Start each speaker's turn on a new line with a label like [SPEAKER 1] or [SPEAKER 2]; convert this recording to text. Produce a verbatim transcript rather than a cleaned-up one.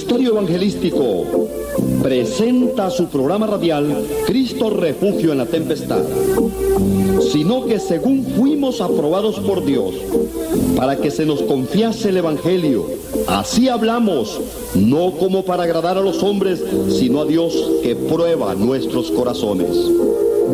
[SPEAKER 1] Ministerio Evangelístico presenta su programa radial Cristo Refugio en la Tempestad, sino que según fuimos aprobados por Dios para que se nos confiase el Evangelio, así hablamos, no como para agradar a los hombres, sino a Dios que prueba nuestros corazones.